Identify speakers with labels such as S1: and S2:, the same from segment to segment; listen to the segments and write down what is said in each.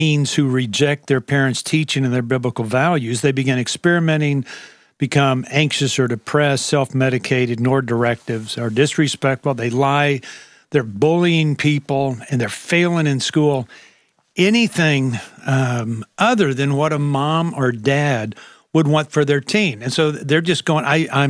S1: teens who reject their parents' teaching and their biblical values. They begin experimenting, become anxious or depressed, self-medicated, ignore directives, are disrespectful. They lie, they're bullying people, and they're failing in school. Anything other than what a mom or dad would want for their teen. And so they're just going,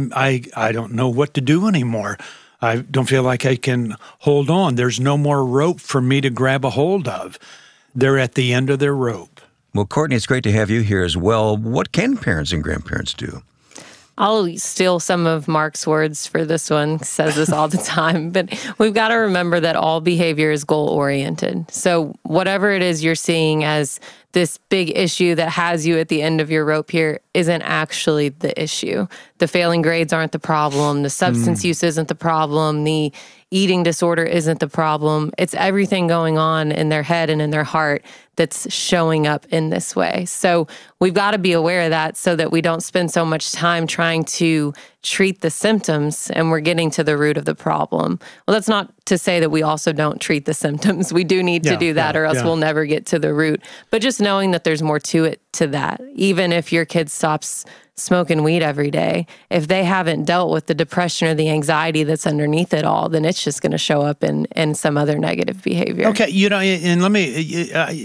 S1: I don't know what to do anymore. I don't feel like I can hold on. There's no more rope for me to grab a hold of. They're at the end of their rope.
S2: Well, Courtney, it's great to have you here as well. What can parents and grandparents do?
S3: I'll steal some of Mark's words for this one. He says this all the time. But we've got to remember that all behavior is goal-oriented. So whatever it is you're seeing as this big issue that has you at the end of your rope here isn't actually the issue. The failing grades aren't the problem. The substance use isn't the problem. The eating disorder isn't the problem. It's everything going on in their head and in their heart that's showing up in this way. So we've got to be aware of that so that we don't spend so much time trying to treat the symptoms and we're getting to the root of the problem. Well, that's not to say that we also don't treat the symptoms. We do need to do that or else we'll never get to the root. But just knowing that there's more to it to that. Even if your kid stops smoking weed every day, if they haven't dealt with the depression or the anxiety that's underneath it all, then it's just going to show up in some other negative behavior.
S1: Okay, and let me,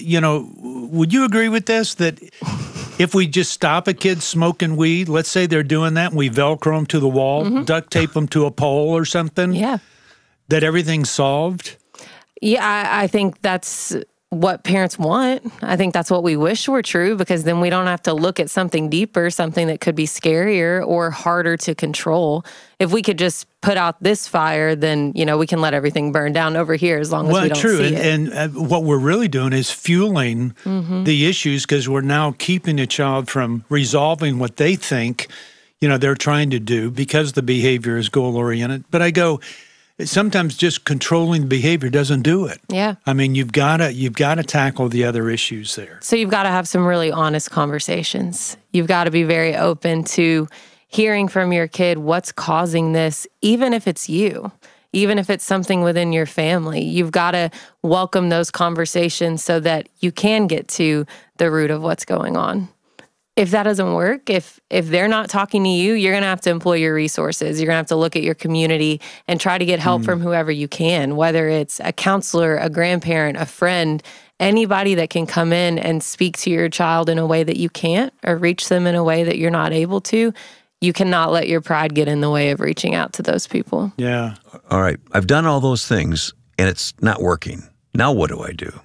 S1: would you agree with this, that if we just stop a kid smoking weed, let's say they're doing that, and we Velcro them to the wall, duct tape them to a pole or something, that everything's solved?
S3: Yeah, I think that's what parents want. I think that's what we wish were true, because then we don't have to look at something deeper, something that could be scarier or harder to control. If we could just put out this fire, then, we can let everything burn down over here as long as we don't see it.
S1: And what we're really doing is fueling the issues, because we're now keeping a child from resolving what they think, they're trying to do, because the behavior is goal-oriented. But I go, sometimes just controlling the behavior doesn't do it.
S3: Yeah.
S1: I mean, you've got to tackle the other issues there.
S3: So you've got to have some really honest conversations. You've got to be very open to hearing from your kid what's causing this, even if it's you, even if it's something within your family. You've got to welcome those conversations so that you can get to the root of what's going on. If that doesn't work, if they're not talking to you, you're going to have to employ your resources. You're going to have to look at your community and try to get help from whoever you can, whether it's a counselor, a grandparent, a friend, anybody that can come in and speak to your child in a way that you can't, or reach them in a way that you're not able to. You cannot let your pride get in the way of reaching out to those people.
S1: Yeah.
S2: All right. I've done all those things, and it's not working. Now what do I do?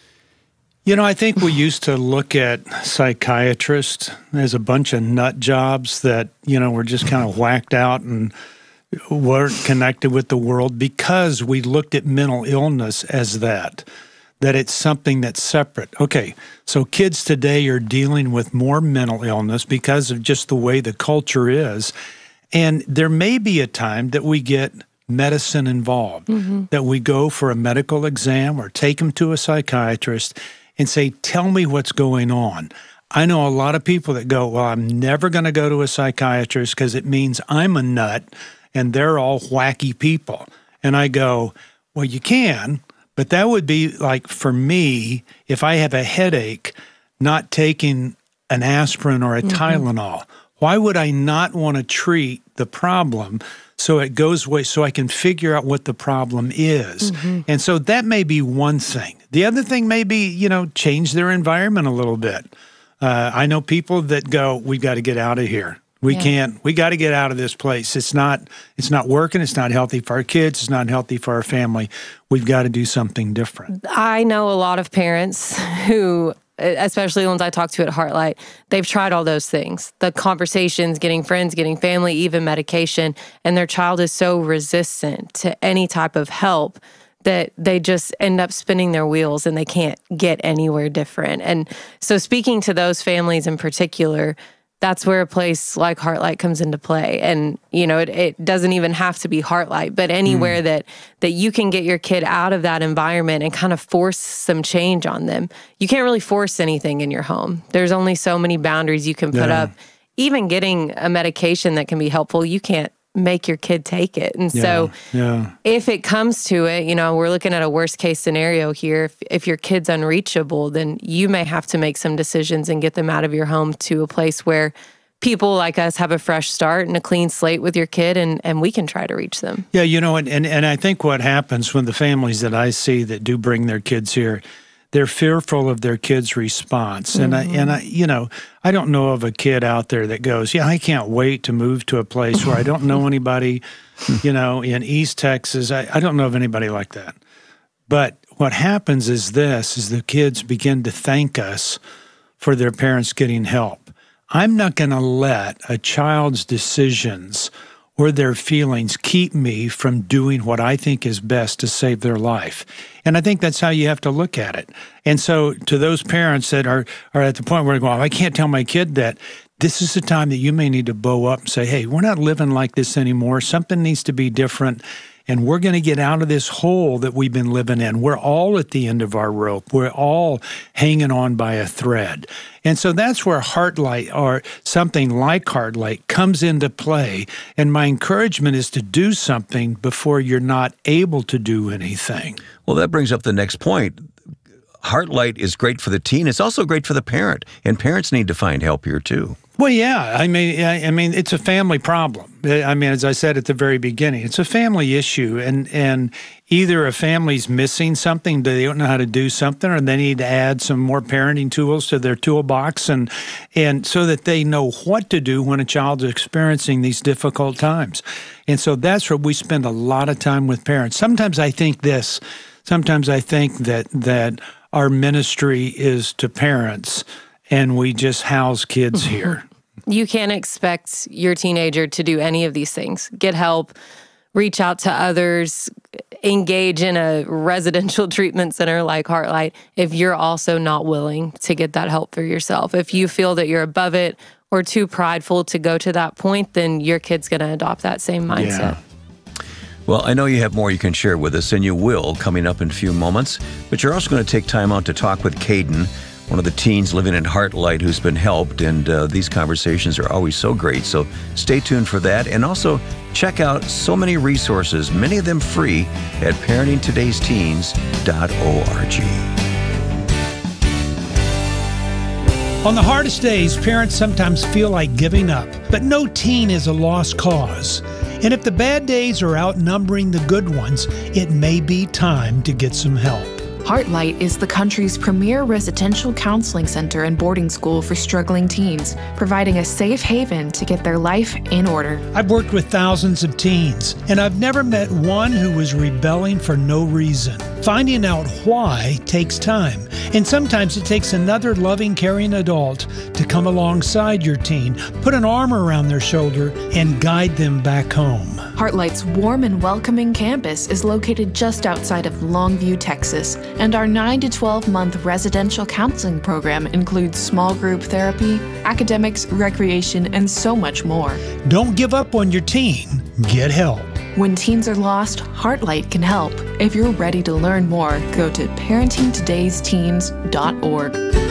S1: I think we used to look at psychiatrists as a bunch of nut jobs that, were just kind of whacked out and weren't connected with the world, because we looked at mental illness as that it's something that's separate. Okay, so kids today are dealing with more mental illness because of just the way the culture is. And there may be a time that we get medicine involved, that we go for a medical exam or take them to a psychiatrist and say, tell me what's going on. I know a lot of people that go, well, I'm never going to go to a psychiatrist because it means I'm a nut and they're all wacky people. And I go, well, you can, but that would be like, for me, if I have a headache, not taking an aspirin or a Tylenol. Why would I not want to treat the problem so it goes away, so I can figure out what the problem is? And so that may be one thing. The other thing may be, change their environment a little bit. I know people that go, we got to get out of here. We got to get out of this place. It's not working. It's not healthy for our kids. It's not healthy for our family. We've got to do something different.
S3: I know a lot of parents who, especially the ones I talk to at Heartlight, they've tried all those things. The conversations, getting friends, getting family, even medication, and their child is so resistant to any type of help that they just end up spinning their wheels and they can't get anywhere different. And so speaking to those families in particular, that's where a place like Heartlight comes into play. And, it doesn't even have to be Heartlight, but anywhere that you can get your kid out of that environment and kind of force some change on them. You can't really force anything in your home. There's only so many boundaries you can put up. Even getting a medication that can be helpful, you can't make your kid take it. And so if it comes to it, we're looking at a worst case scenario here. If your kid's unreachable, then you may have to make some decisions and get them out of your home to a place where people like us have a fresh start and a clean slate with your kid, and we can try to reach them.
S1: Yeah, and I think what happens when the families that I see that do bring their kids here, they're fearful of their kid's response. And I don't know of a kid out there that goes, yeah, I can't wait to move to a place where I don't know anybody, in East Texas. I don't know of anybody like that. But what happens is the kids begin to thank us for their parents getting help. I'm not going to let a child's decisions or their feelings keep me from doing what I think is best to save their life. And I think that's how you have to look at it. And so to those parents that are at the point where they go, I can't tell my kid that, this is the time that you may need to bow up and say, hey, we're not living like this anymore. Something needs to be different. And we're going to get out of this hole that we've been living in. We're all at the end of our rope. We're all hanging on by a thread. And so that's where Heartlight or something like Heartlight comes into play. And my encouragement is to do something before you're not able to do anything.
S2: Well, that brings up the next point. Heartlight is great for the teen. It's also great for the parent. And parents need to find help here, too.
S1: Well, yeah. I mean, it's a family problem. I mean, as I said at the very beginning, it's a family issue, and either a family's missing something, they don't know how to do something, or they need to add some more parenting tools to their toolbox, and so that they know what to do when a child's experiencing these difficult times. And so that's where we spend a lot of time with parents. Sometimes I think that our ministry is to parents, and we just house kids here.
S3: You can't expect your teenager to do any of these things. Get help, reach out to others, engage in a residential treatment center like Heartlight if you're also not willing to get that help for yourself. If you feel that you're above it or too prideful to go to that point, then your kid's going to adopt that same mindset.
S2: Yeah. Well, I know you have more you can share with us, and you will coming up in a few moments, but you're also going to take time out to talk with Caden, one of the teens living in Heartlight who's been helped, and these conversations are always so great. So stay tuned for that, and also check out so many resources, many of them free, at parentingtodaysteens.org.
S4: On the hardest days, parents sometimes feel like giving up, but no teen is a lost cause. And if the bad days are outnumbering the good ones, it may be time to get some help.
S5: Heartlight is the country's premier residential counseling center and boarding school for struggling teens, providing a safe haven to get their life in order.
S4: I've worked with thousands of teens, and I've never met one who was rebelling for no reason. Finding out why takes time, and sometimes it takes another loving, caring adult to come alongside your teen, put an arm around their shoulder, and guide them back home.
S5: Heartlight's warm and welcoming campus is located just outside of Longview, Texas, and our 9 to 12-month residential counseling program includes small group therapy, academics, recreation, and so much more.
S4: Don't give up on your teen. Get help.
S5: When teens are lost, Heartlight can help. If you're ready to learn more, go to parentingtodaysteens.org.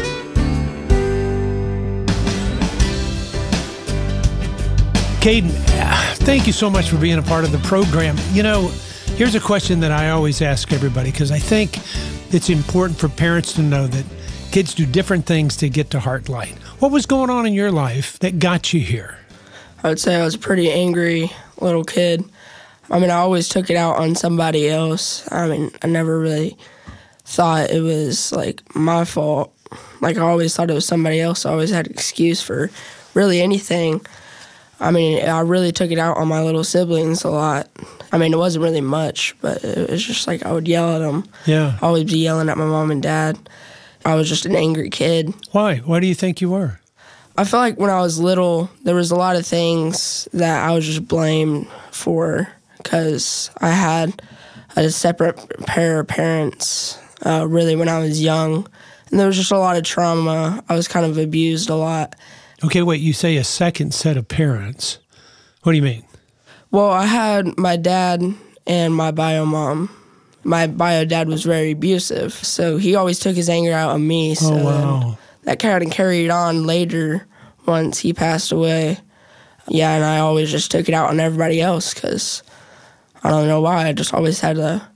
S4: Caden, thank you so much for being a part of the program. Here's a question that I always ask everybody, because I think it's important for parents to know that kids do different things to get to Heartlight. What was going on in your life that got you here?
S6: I would say I was a pretty angry little kid. I always took it out on somebody else. I never really thought it was, my fault. I always thought it was somebody else. I always had an excuse for really anything. I really took it out on my little siblings a lot. It wasn't really much, but it was just I would yell at them.
S4: Yeah.
S6: I always be yelling at my mom and dad. I was just an angry kid.
S4: Why? Why do you think you were?
S6: I feel like when I was little, there was a lot of things that I was just blamed for, because I had a separate pair of parents, really, when I was young. And there was just a lot of trauma. I was kind of abused a lot.
S4: Okay, wait, you say a second set of parents. What do you mean?
S6: Well, I had my dad and my bio mom. My bio dad was very abusive, so he always took his anger out on me. So
S4: wow.
S6: that kind of carried on later once he passed away. Yeah, and I always just took it out on everybody else because I don't know why. I just always had a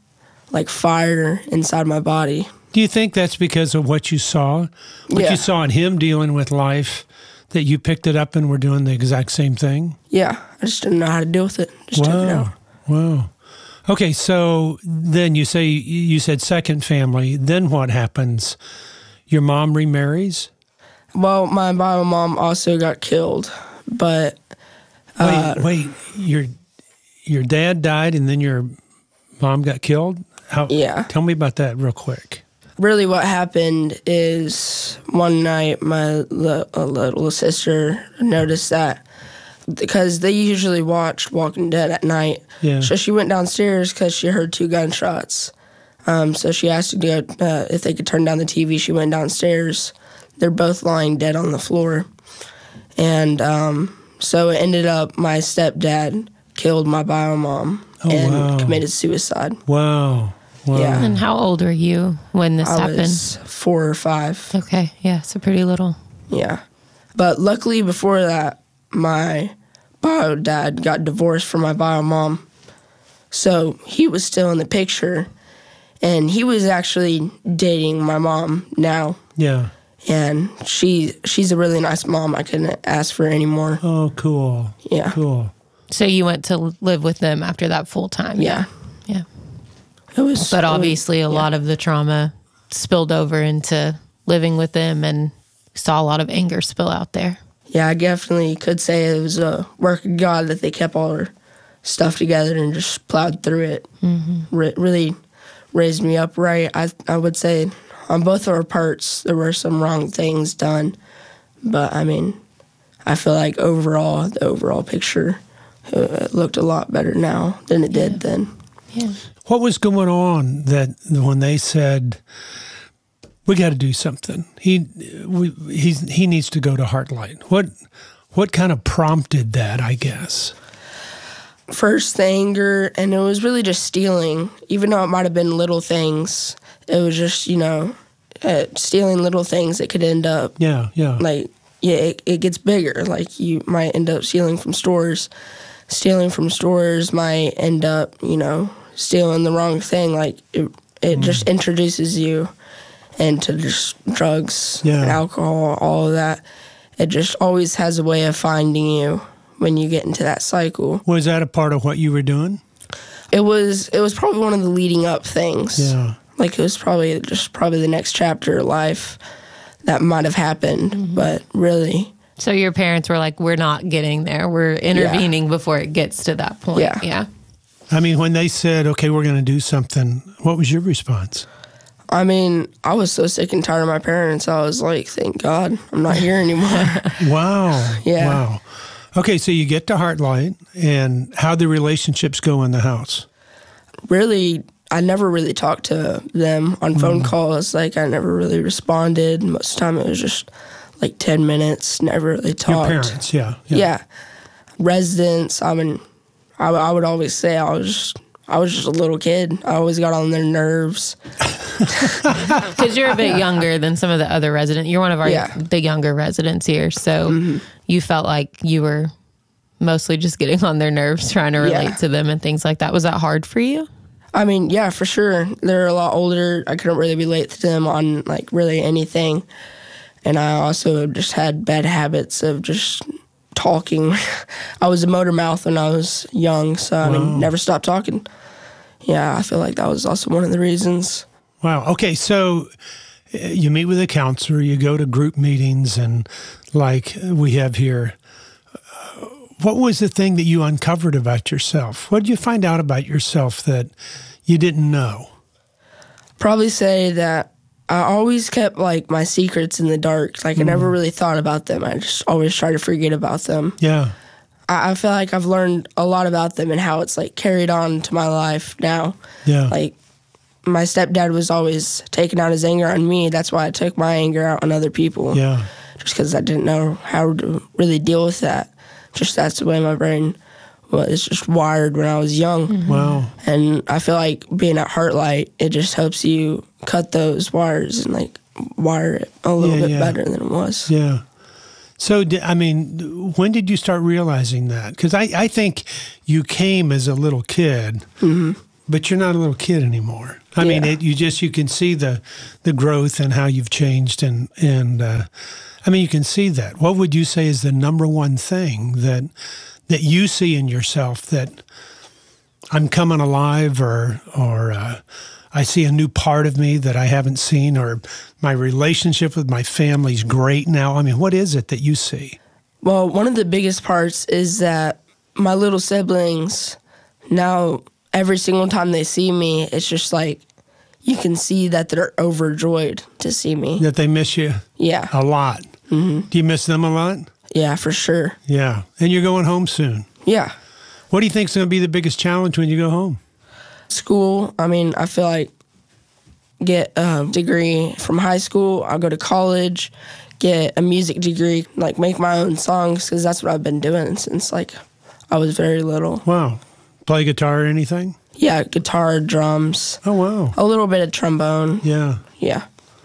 S6: fire inside my body.
S4: Do you think that's because of what you saw? What you saw in him dealing with life, that you picked it up and were doing the exact same thing?
S6: Yeah, I just didn't know how to deal with it. Just took it out.
S4: Wow. Okay, so then you said second family. Then what happens? Your mom remarries?
S6: Well, my bio mom also got killed, but
S4: wait, your dad died and then your mom got killed?
S6: Yeah.
S4: Tell me about that real quick.
S6: Really what happened is one night my little sister noticed that, because they usually watched Walking Dead at night.
S4: Yeah.
S6: So she went downstairs because she heard 2 gunshots. So she asked to go, if they could turn down the TV. She went downstairs. They're both lying dead on the floor. And so it ended up my stepdad killed my bio mom and committed suicide.
S4: Wow.
S6: Yeah.
S3: And how old were you when this happened?
S6: I was 4 or 5.
S3: Okay, yeah, so pretty little.
S6: Yeah. But luckily before that, my bio dad got divorced from my bio mom. So he was still in the picture, and he was actually dating my mom now.
S4: Yeah.
S6: And she's a really nice mom. I couldn't ask for any more.
S4: Oh, cool.
S6: Yeah.
S4: Cool.
S3: So you went to live with them after that full time?
S6: Yeah.
S3: Yeah.
S6: But
S3: obviously a lot of the trauma spilled over into living with them, and saw a lot of anger spill out there.
S6: Yeah, I definitely could say it was a work of God that they kept all our stuff together and just plowed through it. Mm-hmm. Really raised me up right. I would say on both of our parts there were some wrong things done, but I mean, I feel like the overall picture looked a lot better now than it did then.
S3: Yeah.
S4: What was going on that when they said, we got to do something, he needs to go to Heartlight? What kind of prompted that, I guess?
S6: First, the anger, and it was really just stealing. Even though it might have been little things, it was just, stealing little things that could end up.
S4: Yeah.
S6: It gets bigger. Like, you might end up stealing from stores. Stealing from stores might end up, stealing the wrong thing. Like, it just introduces you into just drugs and alcohol, all of that. It just always has a way of finding you when you get into that cycle.
S4: Was that a part of what you were doing?
S6: It was probably one of the leading up things.
S4: Yeah.
S6: Like, it was probably the next chapter of life that might have happened, but really.
S3: So your parents were like, we're not getting there. We're intervening before it gets to that point. Yeah.
S4: I mean, when they said, okay, we're going to do something, what was your response?
S6: I mean, I was so sick and tired of my parents. I was like, thank God I'm not here anymore.
S4: Wow.
S6: Yeah.
S4: Wow. Okay, so you get to Heartlight, and how'd the relationships go in the house?
S6: Really, I never really talked to them on phone calls. Like, I never really responded. Most of the time it was just like 10 minutes, never really talked.
S4: Your parents,
S6: Yeah. Residents, I mean, I would always say I was just a little kid. I always got on their nerves.
S3: Because you're a bit younger than some of the other residents. You're one of the younger residents here. So you felt like you were mostly just getting on their nerves, trying to relate to them and things like that. Was that hard for you?
S6: I mean, yeah, for sure. They're a lot older. I couldn't really relate to them on, like, really anything. And I also just had bad habits of just talking. I was a motor mouth when I was young, so I mean, never stopped talking. Yeah, I feel like that was also one of the reasons.
S4: Wow. Okay, so you meet with a counselor, you go to group meetings, and like we have here, what was the thing that you uncovered about yourself? What did you find out about yourself that you didn't know?
S6: Probably say that I always kept, like, my secrets in the dark. Like, I never really thought about them. I just always tried to forget about them.
S4: Yeah.
S6: I feel like I've learned a lot about them and how it's, like, carried on to my life now.
S4: Yeah.
S6: Like, my stepdad was always taking out his anger on me. That's why I took my anger out on other people.
S4: Yeah.
S6: Just because I didn't know how to really deal with that. Just that's the way my brain was just wired when I was young.
S4: Wow.
S6: And I feel like being at Heartlight, it just helps you cut those wires and, like, wire it a little bit better than it was.
S4: Yeah. So, when did you start realizing that? Because I think you came as a little kid, but you're not a little kid anymore. I mean, you can see the growth and how you've changed, and you can see that. What would you say is the number one thing that you see in yourself that I'm coming alive, or I see a new part of me that I haven't seen, or my relationship with my family's great now? I mean, what is it that you see?
S6: Well, one of the biggest parts is that my little siblings, now every single time they see me, it's just like you can see that they're overjoyed to see me.
S4: That they miss you?
S6: Yeah.
S4: A lot. Mm-hmm. Do you miss them a lot?
S6: Yeah, for sure.
S4: Yeah. And you're going home soon?
S6: Yeah.
S4: What do you think is going to be the biggest challenge when you go home?
S6: School. I feel like get a degree from high school. I'll go to college, get a music degree, like make my own songs, because that's what I've been doing since like I was very little.
S4: Wow. Play guitar or anything?
S6: Yeah, guitar, drums.
S4: Oh, wow.
S6: A little bit of trombone.
S4: Yeah.
S6: Yeah.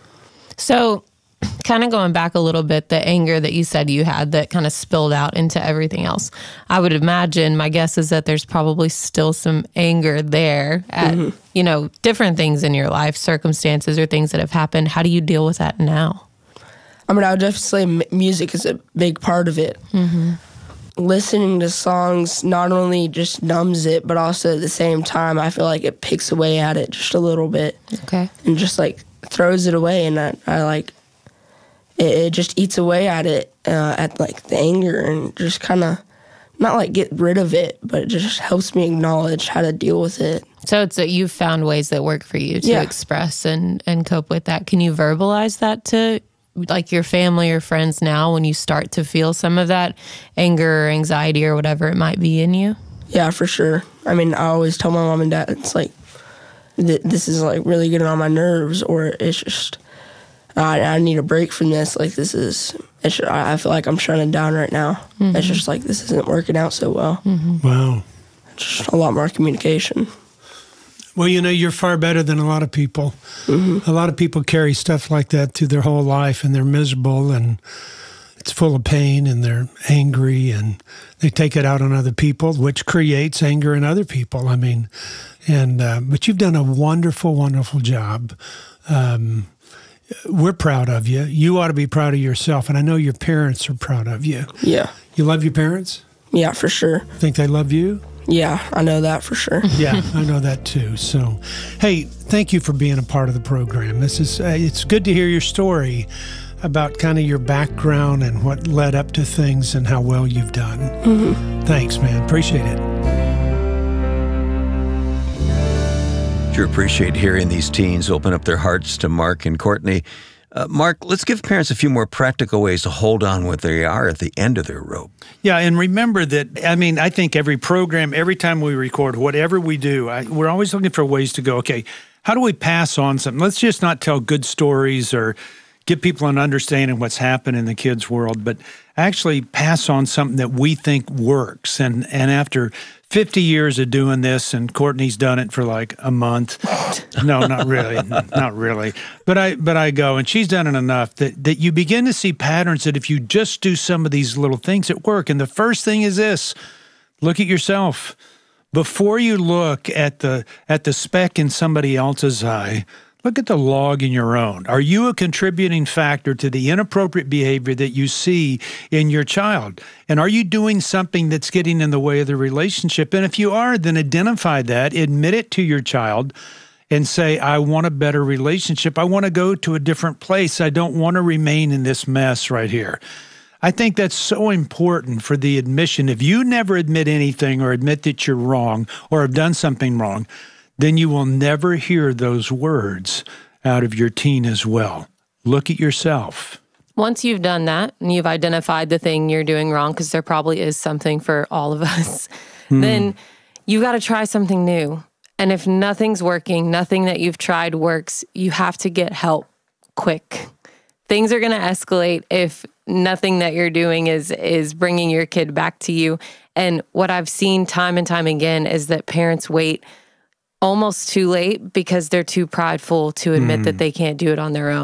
S3: So kind of going back a little bit, the anger that you said you had that kind of spilled out into everything else. I would imagine, my guess is that there's probably still some anger there at, different things in your life, circumstances or things that have happened. How do you deal with that now?
S6: I would definitely say music is a big part of it. Mm-hmm. Listening to songs not only just numbs it, but also at the same time, I feel like it picks away at it just a little bit.
S3: Okay.
S6: And just like throws it away, and I like it just eats away at it, at like the anger, and just kind of not like get rid of it, but it just helps me acknowledge how to deal with it.
S3: So it's that you've found ways that work for you to express and cope with that. Can you verbalize that to like your family or friends now when you start to feel some of that anger or anxiety or whatever it might be in you? Yeah,
S6: for sure. I always tell my mom and dad, it's like, this is like really getting on my nerves, or it's just, I need a break from this. Like I feel like I'm shutting down right now. Mm-hmm. It's just like, this isn't working out so well.
S4: Mm-hmm. Wow.
S6: Just a lot more communication.
S4: Well, you're far better than a lot of people. Mm-hmm. A lot of people carry stuff like that through their whole life, and they're miserable, and it's full of pain, and they're angry, and they take it out on other people, which creates anger in other people. But you've done a wonderful, wonderful job. We're proud of you. You ought to be proud of yourself, and I know your parents are proud of you.
S6: Yeah.
S4: You love your parents?
S6: Yeah, for sure.
S4: Think they love you?
S6: Yeah, I know that for sure.
S4: Yeah, I know that too. So, hey, thank you for being a part of the program. It's good to hear your story about kind of your background and what led up to things and how well you've done. Mm-hmm. Thanks, man. Appreciate it.
S2: Sure appreciate hearing these teens open up their hearts to Mark and Courtney. Mark, let's give parents a few more practical ways to hold on what they are at the end of their rope.
S1: Yeah, and remember that, I think every program, every time we record, whatever we do, we're always looking for ways to go, okay, how do we pass on something? Let's just not tell good stories or give people an understanding of what's happened in the kids' world, but actually pass on something that we think works. And after 50 years of doing this, and Courtney's done it for like a month. No, not really. Not really. But I go, and she's done it enough that you begin to see patterns that if you just do some of these little things that work. And the first thing is this: look at yourself. Before you look at the speck in somebody else's eye, look at the log in your own. Are you a contributing factor to the inappropriate behavior that you see in your child? And are you doing something that's getting in the way of the relationship? And if you are, then identify that, admit it to your child, and say, I want a better relationship. I want to go to a different place. I don't want to remain in this mess right here. I think that's so important for the admission. If you never admit anything or admit that you're wrong or have done something wrong, then you will never hear those words out of your teen as well. Look at yourself.
S3: Once you've done that and you've identified the thing you're doing wrong, because there probably is something for all of us, then you got to try something new. And if nothing's working, nothing that you've tried works, you have to get help quick. Things are going to escalate if nothing that you're doing is bringing your kid back to you. And what I've seen time and time again is that parents wait almost too late because they're too prideful to admit that they can't do it on their own.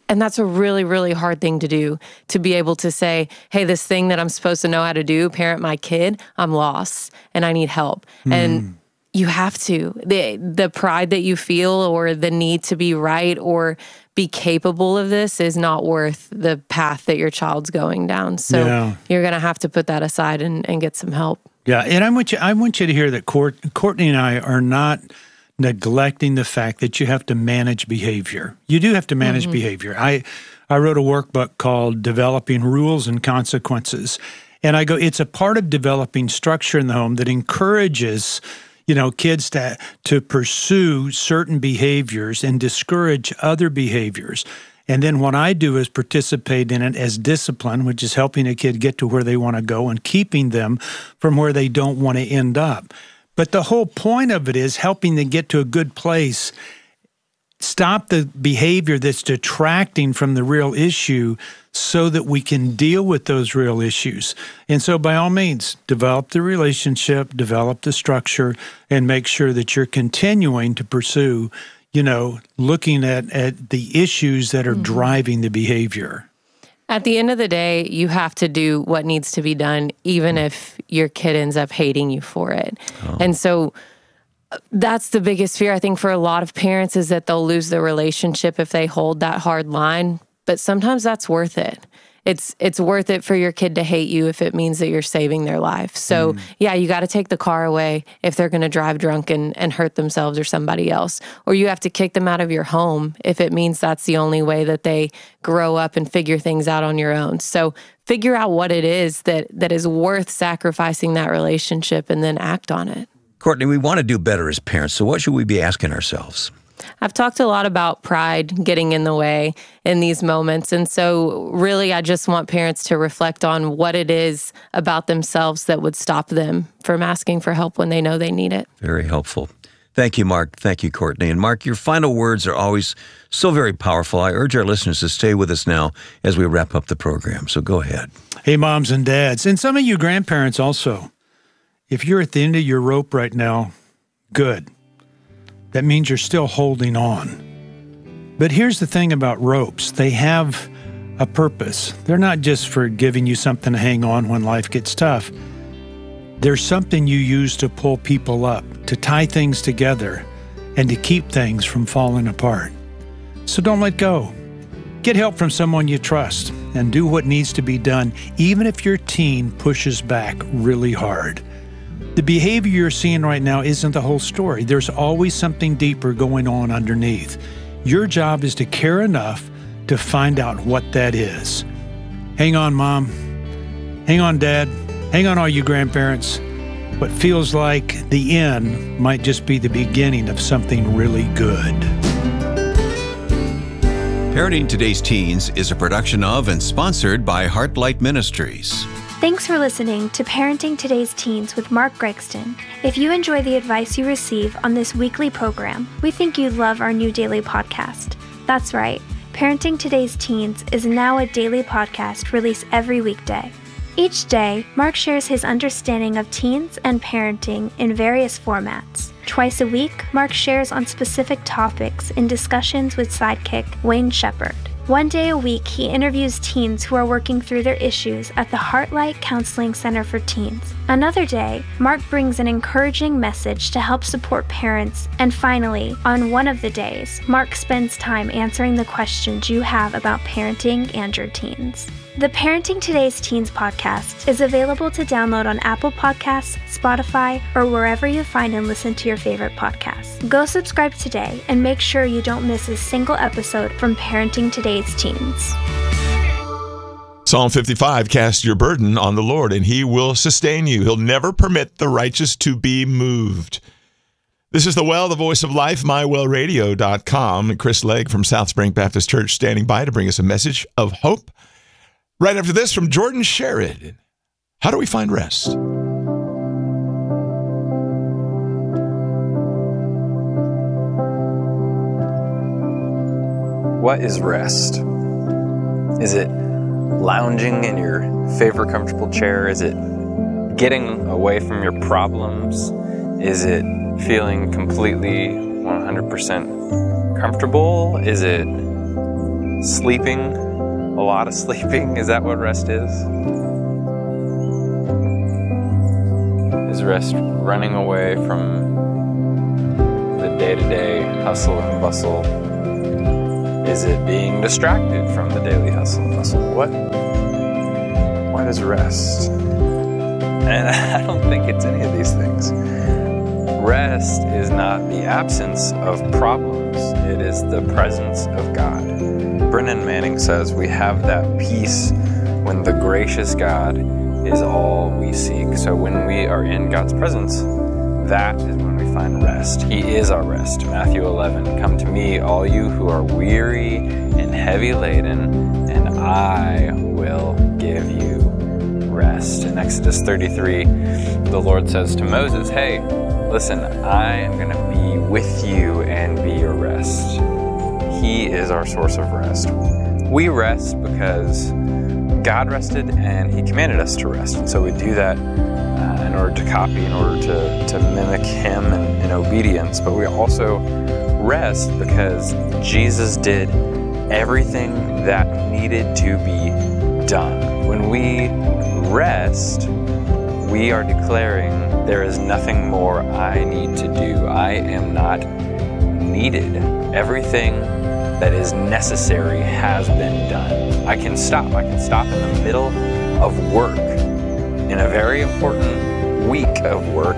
S3: And that's a really, really hard thing to do, to be able to say, hey, this thing that I'm supposed to know how to do, parent my kid, I'm lost and I need help. And you have to. The pride that you feel or the need to be right or be capable of this is not worth the path that your child's going down. So you're going to have to put that aside and get some help. Yeah,
S1: and I want you to hear that Courtney and I are not neglecting the fact that you have to manage behavior. You do have to manage behavior. I wrote a workbook called Developing Rules and Consequences. And I go, it's a part of developing structure in the home that encourages, kids to pursue certain behaviors and discourage other behaviors. And then what I do is participate in it as discipline, which is helping a kid get to where they want to go and keeping them from where they don't want to end up. But the whole point of it is helping them get to a good place, stop the behavior that's detracting from the real issue so that we can deal with those real issues. And so by all means, develop the relationship, develop the structure, and make sure that you're continuing to pursue, looking at the issues that are driving the behavior.
S3: At the end of the day, you have to do what needs to be done, even if your kid ends up hating you for it. And so that's the biggest fear, I think, for a lot of parents is that they'll lose the relationship if they hold that hard line. But sometimes that's worth it. It's worth it for your kid to hate you if it means that you're saving their life. So you got to take the car away if they're going to drive drunk and hurt themselves or somebody else. Or you have to kick them out of your home if it means that's the only way that they grow up and figure things out on your own. So figure out what it is that is worth sacrificing that relationship and then act on it.
S2: Courtney, we want to do better as parents, so what should we be asking ourselves?
S3: I've talked a lot about pride getting in the way in these moments. And so really, I just want parents to reflect on what it is about themselves that would stop them from asking for help when they know they need it.
S2: Very helpful. Thank you, Mark. Thank you, Courtney. And Mark, your final words are always so very powerful. I urge our listeners to stay with us now as we wrap up the program. So go ahead.
S1: Hey, moms and dads, and some of you grandparents also. If you're at the end of your rope right now, good. That means you're still holding on. But here's the thing about ropes. They have a purpose. They're not just for giving you something to hang on when life gets tough. There's something you use to pull people up, to tie things together, and to keep things from falling apart. So don't let go. Get help from someone you trust and do what needs to be done, even if your teen pushes back really hard. The behavior you're seeing right now isn't the whole story. There's always something deeper going on underneath. Your job is to care enough to find out what that is. Hang on, Mom. Hang on, Dad. Hang on, all you grandparents. What feels like the end might just be the beginning of something really good.
S2: Parenting Today's Teens is a production of and sponsored by Heartlight Ministries.
S7: Thanks for listening to Parenting Today's Teens with Mark Gregston. If you enjoy the advice you receive on this weekly program, we think you'd love our new daily podcast. That's right, Parenting Today's Teens is now a daily podcast released every weekday. Each day, Mark shares his understanding of teens and parenting in various formats. Twice a week, Mark shares on specific topics in discussions with sidekick Wayne Shepherd. One day a week, he interviews teens who are working through their issues at the Heartlight Counseling Center for Teens. Another day, Mark brings an encouraging message to help support parents. And finally, on one of the days, Mark spends time answering the questions you have about parenting and your teens. The Parenting Today's Teens podcast is available to download on Apple Podcasts, Spotify, or wherever you find and listen to your favorite podcasts. Go subscribe today and make sure you don't miss a single episode from Parenting Today's Teens.
S8: Psalm 55, cast your burden on the Lord, and he will sustain you. He'll never permit the righteous to be moved. This is The Well, the Voice of Life, mywellradio.com. Chris Legg from South Spring Baptist Church standing by to bring us a message of hope. Right after this from Jordan Sherrod. How do we find rest?
S9: What is rest? Is it lounging in your favorite comfortable chair? Is it getting away from your problems? Is it feeling completely 100% comfortable? Is it sleeping, a lot of sleeping? Is that what rest is? Is rest running away from the day-to-day hustle and bustle? Is it being distracted from the daily hustle and bustle? What is rest? And I don't think it's any of these things. Rest is not the absence of problems. It is the presence of God. Brennan Manning says we have that peace when the gracious God is all we seek. So when we are in God's presence, that is when we find rest. He is our rest. Matthew 11, come to me, all you who are weary and heavy laden, and I will give you rest. In Exodus 33, the Lord says to Moses, hey, listen, I am going to be with you and be your rest. He is our source of rest. We rest because God rested and He commanded us to rest. And so we do that in order to copy, in order to mimic Him in obedience. But we also rest because Jesus did everything that needed to be done. When we rest, we are declaring there is nothing more I need to do. I am not needed. Everything that is necessary has been done. I can stop. I can stop in the middle of work, in a very important week of work,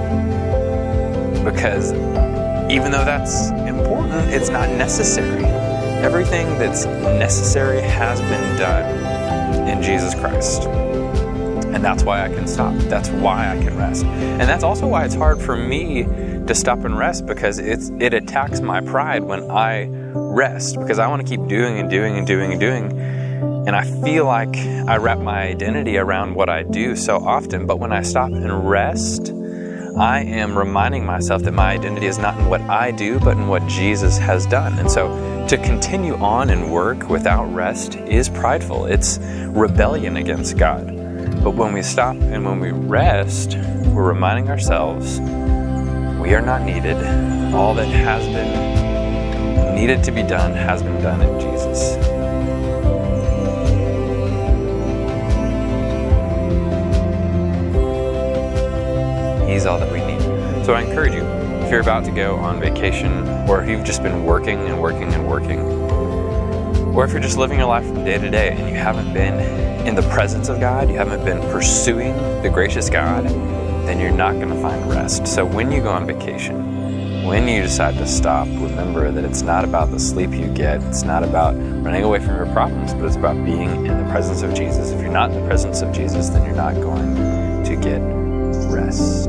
S9: because even though that's important, it's not necessary. Everything that's necessary has been done in Jesus Christ. And that's why I can stop. That's why I can rest. And that's also why it's hard for me to stop and rest, because it attacks my pride when I rest, because I want to keep doing and doing and doing and doing. And I feel like I wrap my identity around what I do so often. But when I stop and rest, I am reminding myself that my identity is not in what I do, but in what Jesus has done. And so to continue on in work without rest is prideful. It's rebellion against God. But when we stop and when we rest, we're reminding ourselves we are not needed. All that has been needed to be done has been done in Jesus. He's all that we need. So I encourage you, if you're about to go on vacation, or if you've just been working and working and working, or if you're just living your life from day to day and you haven't been in the presence of God, you haven't been pursuing the gracious God, then you're not going to find rest. So when you go on vacation, when you decide to stop, remember that it's not about the sleep you get, it's not about running away from your problems, but it's about being in the presence of Jesus. If you're not in the presence of Jesus, then you're not going to get rest.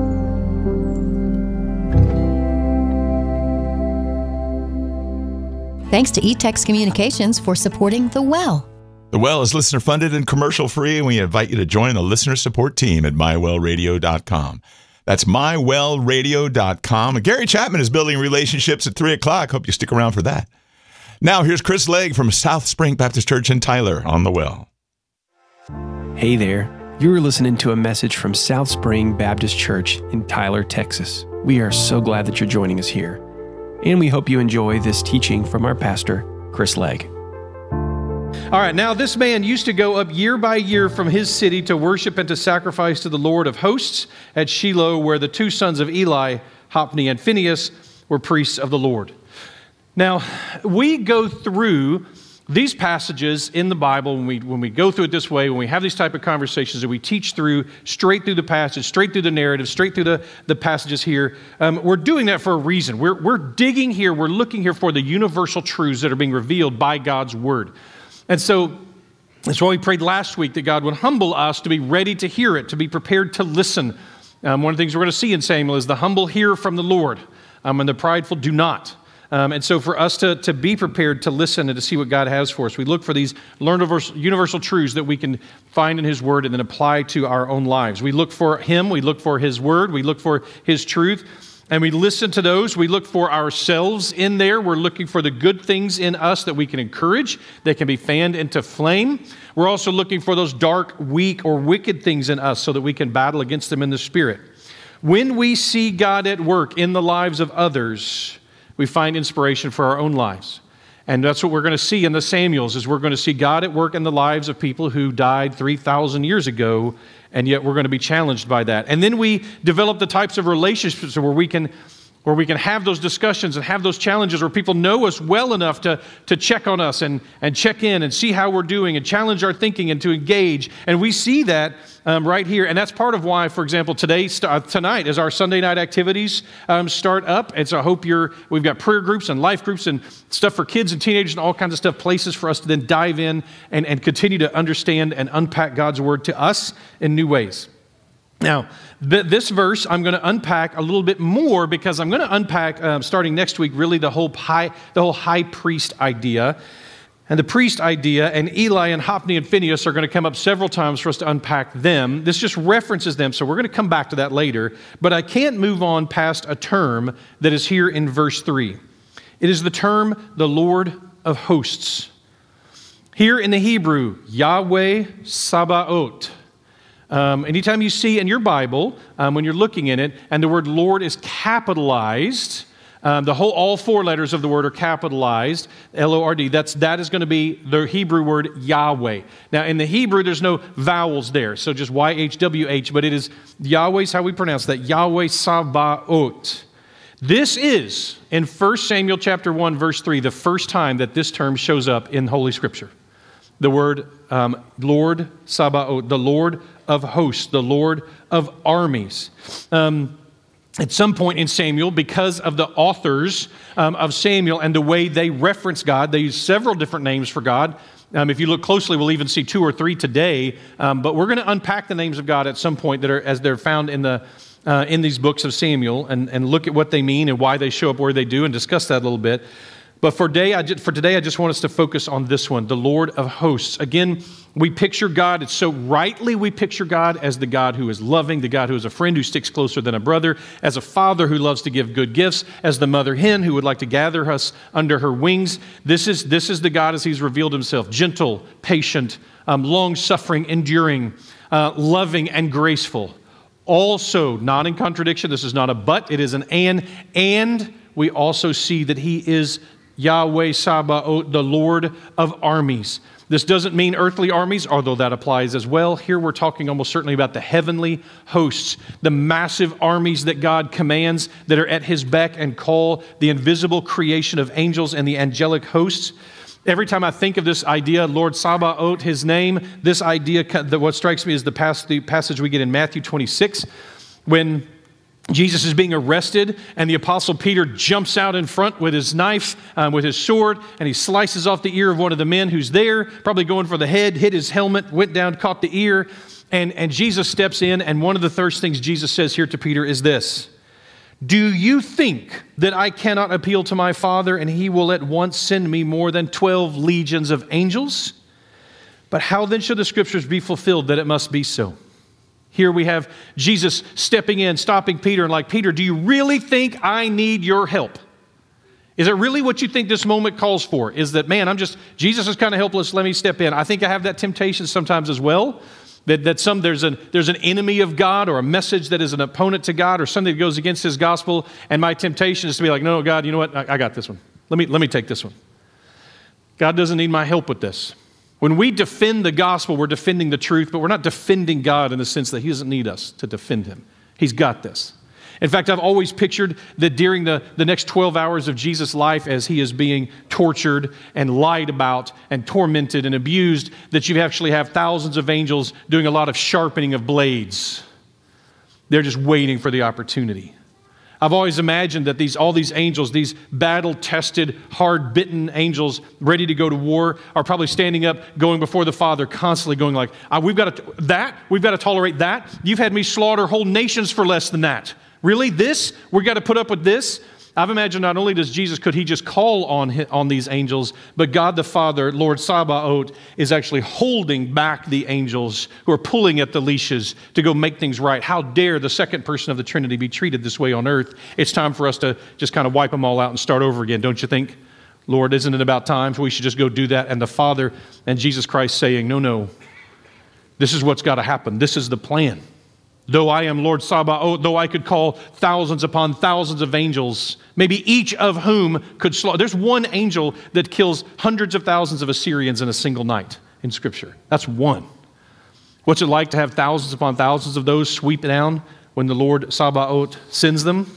S10: Thanks to eText Communications for supporting The Well.
S8: The Well is listener-funded and commercial-free, and we invite you to join the listener support team at mywellradio.com. That's mywellradio.com. And Gary Chapman is building relationships at 3 o'clock. Hope you stick around for that. Now, here's Chris Legg from South Spring Baptist Church in Tyler on The Well.
S11: Hey there. You're listening to a message from South Spring Baptist Church in Tyler, Texas. We are so glad that you're joining us here. And we hope you enjoy this teaching from our pastor, Chris Legg.
S12: All right, now this man used to go up year by year from his city to worship and to sacrifice to the Lord of hosts at Shiloh, where the two sons of Eli, Hophni and Phinehas, were priests of the Lord. Now, we go through these passages in the Bible, when we go through it this way, when we have these type of conversations that we teach through, straight through the passage, straight through the narrative, straight through the passages here, we're doing that for a reason. We're digging here, we're looking here for the universal truths that are being revealed by God's Word. And so that's why we prayed last week that God would humble us to be ready to hear it, to be prepared to listen. One of the things we're going to see in Samuel is the humble hear from the Lord, and the prideful do not. And so for us to be prepared to listen and to see what God has for us, we look for these universal truths that we can find in His Word and then apply to our own lives. We look for Him, we look for His Word, we look for His truth, and we listen to those. We look for ourselves in there. We're looking for the good things in us that we can encourage, that can be fanned into flame. We're also looking for those dark, weak, or wicked things in us so that we can battle against them in the Spirit. When we see God at work in the lives of others, we find inspiration for our own lives. And that's what we're going to see in the Samuels, is we're going to see God at work in the lives of people who died 3,000 years ago, and yet we're going to be challenged by that. And then we develop the types of relationships where we can have those discussions and have those challenges where people know us well enough to check on us and check in and see how we're doing and challenge our thinking and to engage. And we see that right here. And that's part of why, for example, tonight, as our Sunday night activities start up. And so I hope we've got prayer groups and life groups and stuff for kids and teenagers and all kinds of stuff, places for us to then dive in and continue to understand and unpack God's word to us in new ways. Now, this verse I'm going to unpack a little bit more, because I'm going to unpack, starting next week, really the whole high priest idea. And the priest idea, and Eli and Hophni and Phinehas are going to come up several times for us to unpack them. This just references them, so we're going to come back to that later. But I can't move on past a term that is here in verse 3. It is the term, the Lord of hosts. Here in the Hebrew, Yahweh Sabaoth. Anytime you see in your Bible, when you're looking in it, and the word Lord is capitalized, all four letters of the word are capitalized, L-O-R-D, that is going to be the Hebrew word Yahweh. Now, in the Hebrew, there's no vowels there, so just Y-H-W-H, but it is Yahweh's how we pronounce that, Yahweh Sabaoth. This is, in 1 Samuel chapter 1, verse 3, the first time that this term shows up in Holy Scripture. The word Lord Sabaoth, the Lord of hosts, the Lord of armies. At some point in Samuel, because of the authors of Samuel and the way they reference God, they use several different names for God. If you look closely, we'll even see 2 or 3 today. But we're going to unpack the names of God at some point as they're found in these books of Samuel and look at what they mean and why they show up where they do and discuss that a little bit. But for today, I just want us to focus on this one, the Lord of hosts. Again, we picture God, it's so rightly we picture God as the God who is loving, the God who is a friend who sticks closer than a brother, as a father who loves to give good gifts, as the mother hen who would like to gather us under her wings. This is the God as he's revealed himself, gentle, patient, long-suffering, enduring, loving, and graceful. Also, not in contradiction, this is not a but, it is an and we also see that he is Yahweh Sabaoth, the Lord of armies. This doesn't mean earthly armies, although that applies as well. Here we're talking almost certainly about the heavenly hosts, the massive armies that God commands that are at his beck and call, the invisible creation of angels and the angelic hosts. Every time I think of this idea, Lord Sabaoth, his name, this idea, what strikes me is the passage we get in Matthew 26, when Jesus is being arrested, and the Apostle Peter jumps out in front with his knife, with his sword, and he slices off the ear of one of the men who's there, probably going for the head, hit his helmet, went down, caught the ear, and Jesus steps in, and one of the first things Jesus says here to Peter is this: "Do you think that I cannot appeal to my Father, and he will at once send me more than 12 legions of angels? But how then should the Scriptures be fulfilled that it must be so?" Here we have Jesus stepping in, stopping Peter, and like, "Peter, do you really think I need your help? Is it really what you think this moment calls for? Is that, man, Jesus is kind of helpless, let me step in." I think I have that temptation sometimes as well, that there's an enemy of God or a message that is an opponent to God or something that goes against his gospel, and my temptation is to be like, "No, God, you know what? I got this one. Let me take this one. God doesn't need my help with this." When we defend the gospel, we're defending the truth, but we're not defending God in the sense that he doesn't need us to defend him. He's got this. In fact, I've always pictured that during the next 12 hours of Jesus' life, as he is being tortured and lied about and tormented and abused, that you actually have thousands of angels doing a lot of sharpening of blades. They're just waiting for the opportunity. I've always imagined that all these angels, these battle-tested, hard-bitten angels ready to go to war, are probably standing up, going before the Father, constantly going like, we've got to tolerate that. You've had me slaughter whole nations for less than that. Really? This? We've got to put up with this? I've imagined not only could he just call on these angels, but God the Father, Lord Sabaoth, is actually holding back the angels who are pulling at the leashes to go make things right. How dare the second person of the Trinity be treated this way on earth? It's time for us to just kind of wipe them all out and start over again, don't you think? Lord, isn't it about time we should just go do that? And the Father and Jesus Christ saying, no, this is what's got to happen. This is the plan. Though I am Lord Sabaoth, though I could call thousands upon thousands of angels, maybe each of whom could slaughter. There's one angel that kills hundreds of thousands of Assyrians in a single night in Scripture. That's one. What's it like to have thousands upon thousands of those sweep down when the Lord Sabaoth sends them?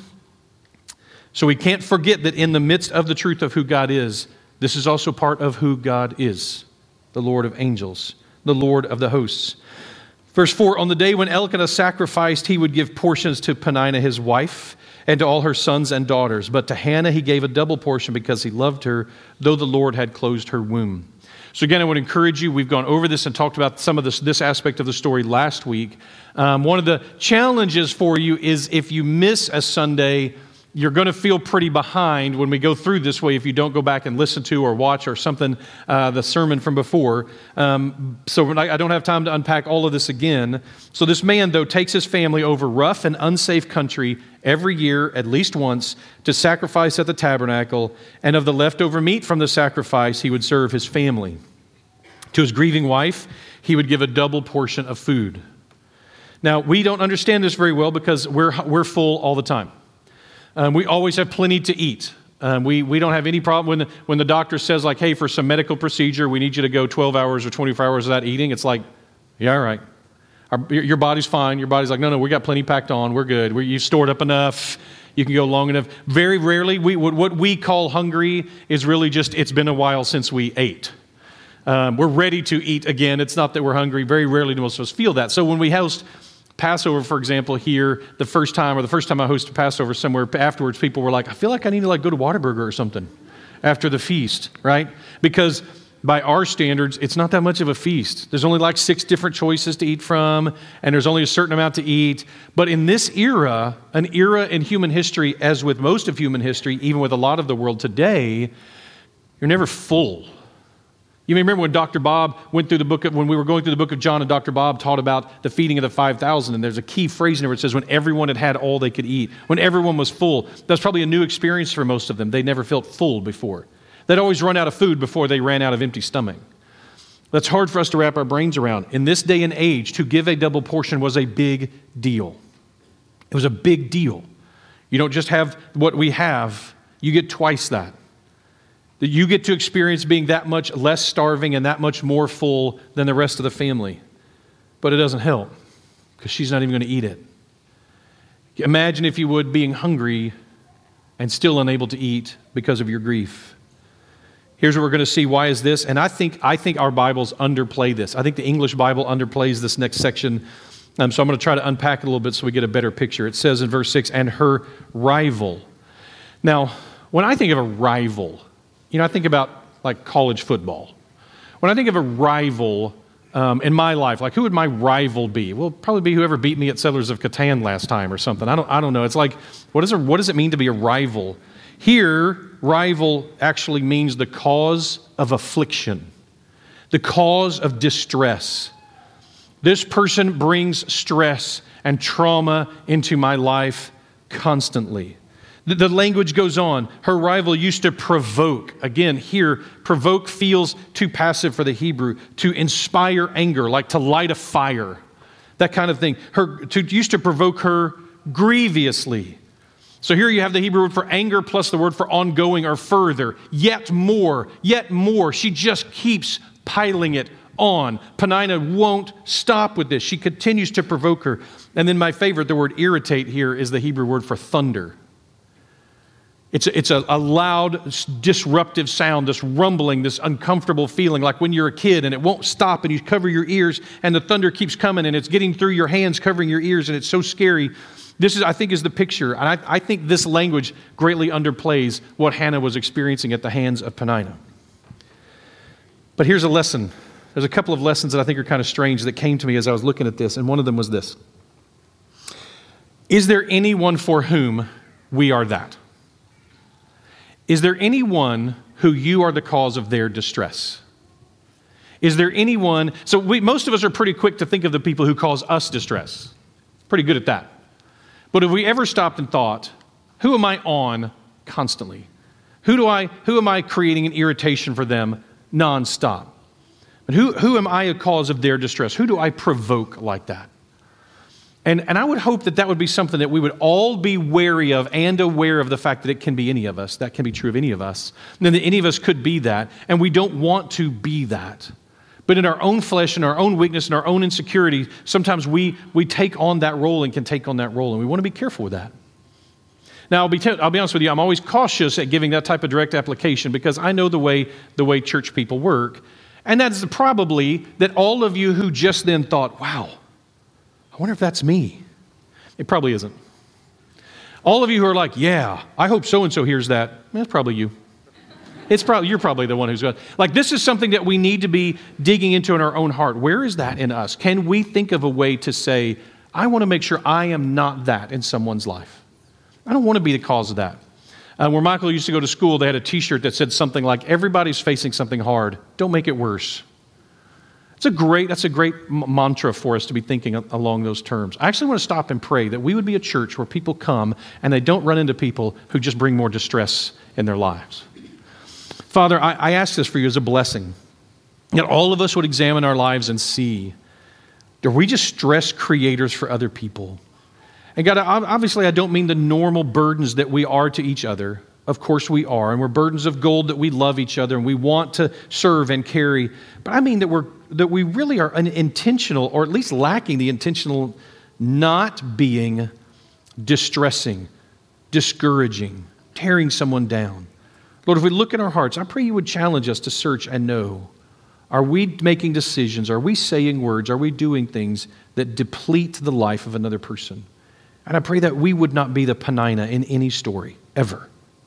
S12: So we can't forget that in the midst of the truth of who God is, this is also part of who God is, the Lord of angels, the Lord of the hosts. Verse 4, on the day when Elkanah sacrificed, he would give portions to Peninnah his wife and to all her sons and daughters. But to Hannah he gave a double portion because he loved her, though the Lord had closed her womb. So again, I would encourage you, we've gone over this and talked about some of this aspect of the story last week. One of the challenges for you is if you miss a Sunday, you're going to feel pretty behind when we go through this way if you don't go back and listen to or watch or something, the sermon from before. So I don't have time to unpack all of this again. So this man, though, takes his family over rough and unsafe country every year, at least once, to sacrifice at the tabernacle, and of the leftover meat from the sacrifice, he would serve his family. To his grieving wife, he would give a double portion of food. Now, we don't understand this very well because we're full all the time. We always have plenty to eat. We don't have any problem when the doctor says, like, hey, for some medical procedure, we need you to go 12 hours or 24 hours without eating. It's like, yeah, all right. Your body's fine. Your body's like, no, we got plenty packed on. We're good. You've stored up enough. You can go long enough. Very rarely, what we call hungry is really just, it's been a while since we ate. We're ready to eat again. It's not that we're hungry. Very rarely do most of us feel that. So when we host Passover, for example, here, the first time I hosted Passover somewhere afterwards, people were like, I feel like I need to go to Whataburger or something after the feast, right? Because by our standards, it's not that much of a feast. There's only 6 different choices to eat from, and there's only a certain amount to eat. But in this era, an era in human history, as with most of human history, even with a lot of the world today, you're never full. You may remember when Dr. Bob went through when we were going through the book of John, and Dr. Bob taught about the feeding of the 5,000, and there's a key phrase in there where it says when everyone had all they could eat, when everyone was full. That's probably a new experience for most of them. They never felt full before. They'd always run out of food before they ran out of empty stomach. That's hard for us to wrap our brains around. In this day and age, to give a double portion was a big deal. It was a big deal. You don't just have what we have, you get twice that. That you get to experience being that much less starving and that much more full than the rest of the family. But it doesn't help because she's not even going to eat it. Imagine, if you would, being hungry and still unable to eat because of your grief. Here's what we're going to see. Why is this? And I think our Bibles underplay this. I think the English Bible underplays this next section. So I'm going to try to unpack it a little bit so we get a better picture. It says in verse 6, and her rival. Now, when I think of a rival, I think about college football. When I think of a rival in my life, who would my rival be? Well, probably be whoever beat me at Settlers of Catan last time or something. I don't know. It's like, what does it mean to be a rival? Here, rival actually means the cause of affliction, the cause of distress. This person brings stress and trauma into my life constantly. The language goes on. Her rival used to provoke. Again, here, provoke feels too passive for the Hebrew. To inspire anger, like to light a fire. That kind of thing. Used to provoke her grievously. So here you have the Hebrew word for anger plus the word for ongoing or further. Yet more, yet more. She just keeps piling it on. Peninnah won't stop with this. She continues to provoke her. And then my favorite, the word irritate here, is the Hebrew word for thunder. It's a loud, disruptive sound, this rumbling, this uncomfortable feeling, like when you're a kid and it won't stop and you cover your ears and the thunder keeps coming and it's getting through your hands, covering your ears, and it's so scary. This I think is the picture. And I think this language greatly underplays what Hannah was experiencing at the hands of Peninnah. But here's a lesson. There's a couple of lessons that I think are kind of strange that came to me as I was looking at this, and one of them was this. Is there anyone for whom we are that? Is there anyone who you are the cause of their distress? Is there anyone, most of us are pretty quick to think of the people who cause us distress. Pretty good at that. But have we ever stopped and thought, who am I on constantly? Who am I creating an irritation for them nonstop? And who am I a cause of their distress? Who do I provoke like that? And I would hope that would be something that we would all be wary of and aware of the fact that it can be any of us. That can be true of any of us. And then that any of us could be that. And we don't want to be that. But in our own flesh and our own weakness and our own insecurity, sometimes we take on that role and can take on that role. And we want to be careful with that. Now, I'll be honest with you, I'm always cautious at giving that type of direct application because I know the way church people work. And that is probably that all of you who just then thought, wow, I wonder if that's me. It probably isn't. All of you who are like, yeah, I hope so-and-so hears that. That's probably you. You're probably the one who's got, like, this is something that we need to be digging into in our own heart. Where is that in us? Can we think of a way to say, I want to make sure I am not that in someone's life? I don't want to be the cause of that. Where Michael used to go to school, they had a t-shirt that said something like, everybody's facing something hard. Don't make it worse. That's a great mantra for us to be thinking along those terms. I actually want to stop and pray that we would be a church where people come and they don't run into people who just bring more distress in their lives. Father, I ask this for you as a blessing, that all of us would examine our lives and see, are we just stress creators for other people? And God, obviously I don't mean the normal burdens that we are to each other. Of course we are, and we're burdens of gold that we love each other and we want to serve and carry. But I mean that we really are unintentional, or at least lacking the intentional, not being distressing, discouraging, tearing someone down. Lord, if we look in our hearts, I pray you would challenge us to search and know, are we making decisions? Are we saying words? Are we doing things that deplete the life of another person? And I pray that we would not be the Penina in any story, ever.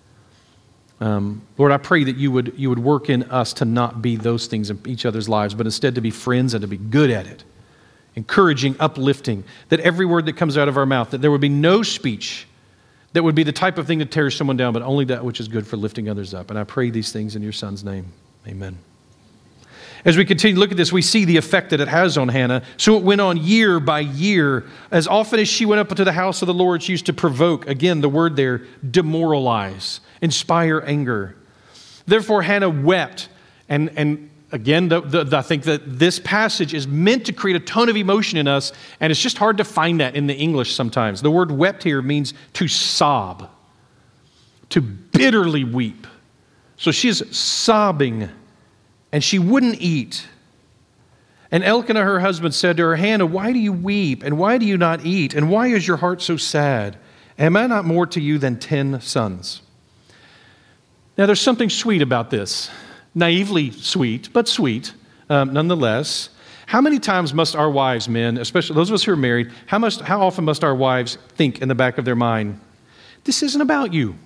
S12: Lord, I pray that you would work in us to not be those things in each other's lives, but instead to be friends and to be good at it. Encouraging, uplifting, that every word that comes out of our mouth, that there would be no speech that would be the type of thing that tears someone down, but only that which is good for lifting others up. And I pray these things in your Son's name. Amen. As we continue to look at this, we see the effect that it has on Hannah. So it went on year by year. As often as she went up to the house of the Lord, she used to provoke, again, the word there, demoralize, inspire anger. Therefore, Hannah wept. And again, I think that this passage is meant to create a tone of emotion in us, and it's just hard to find that in the English sometimes. The word wept here means to sob, to bitterly weep. So she's sobbing, and she wouldn't eat. And Elkanah, her husband, said to her, Hannah, why do you weep? And why do you not eat? And why is your heart so sad? Am I not more to you than 10 sons? Now, there's something sweet about this. Naively sweet, but sweet nonetheless. How many times must our wives, men, especially those of us who are married, how often must our wives think in the back of their mind, this isn't about you?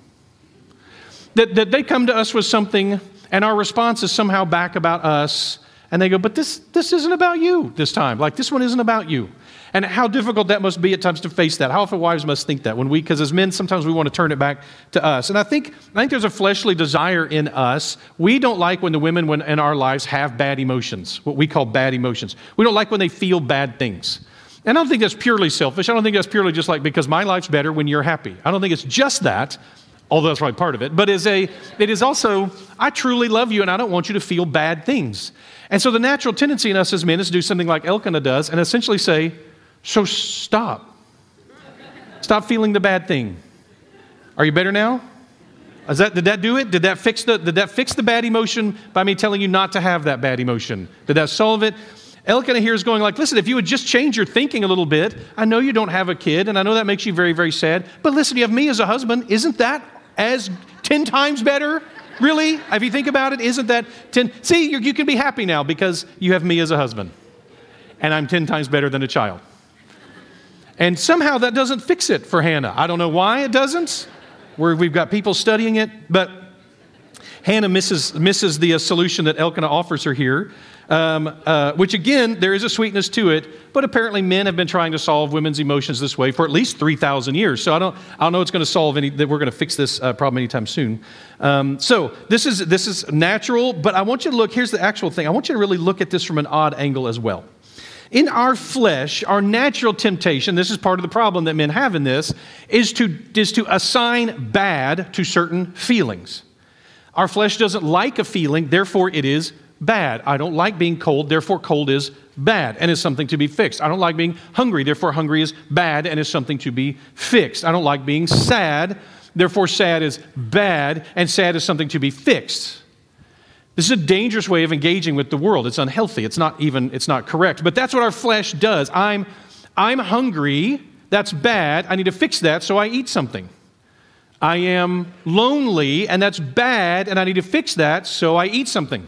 S12: That they come to us with something, and our response is somehow back about us, and they go, but this isn't about you this time. Like, this one isn't about you. And how difficult that must be at times to face that. How often wives must think that because as men, sometimes we want to turn it back to us. And I think there's a fleshly desire in us. We don't like when the women in our lives have bad emotions, what we call bad emotions. We don't like when they feel bad things. And I don't think that's purely selfish. I don't think that's purely just like, because my life's better when you're happy. I don't think it's just that, although that's probably part of it. But it is also, I truly love you and I don't want you to feel bad things. And so the natural tendency in us as men is to do something like Elkanah does and essentially say, so stop. Stop feeling the bad thing. Are you better now? Did that do it? Did that fix the bad emotion by me telling you not to have that bad emotion? Did that solve it? Elkanah here is going like, listen, if you would just change your thinking a little bit, I know you don't have a kid, and I know that makes you very, very sad, but listen, you have me as a husband. Isn't that as 10 times better? Really? If you think about it, isn't that 10? See, you can be happy now because you have me as a husband, and I'm 10 times better than a child. And somehow that doesn't fix it for Hannah. I don't know why it doesn't. We've got people studying it, but Hannah misses the solution that Elkanah offers her here, which again, there is a sweetness to it, but apparently men have been trying to solve women's emotions this way for at least 3,000 years. So I don't know it's going to solve that we're going to fix this problem anytime soon. So this is natural, but I want you to look, here's the actual thing. I want you to really look at this from an odd angle as well. In our flesh, our natural temptation, this is part of the problem that men have in this, is to assign bad to certain feelings. Our flesh doesn't like a feeling, therefore it is bad. I don't like being cold, therefore cold is bad and is something to be fixed. I don't like being hungry, therefore hungry is bad and is something to be fixed. I don't like being sad, therefore sad is bad and sad is something to be fixed. This is a dangerous way of engaging with the world. It's unhealthy. It's not correct. But that's what our flesh does. I'm hungry. That's bad. I need to fix that, so I eat something. I am lonely, and that's bad, and I need to fix that, so I eat something.